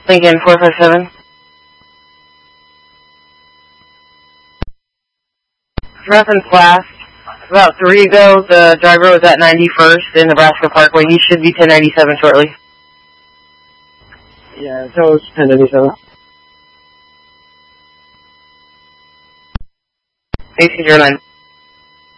Lincoln 457. Reference last. About 3 ago, the driver was at 91st in Nebraska Parkway. He should be 1097 shortly. Yeah, so it's 1097. AC09.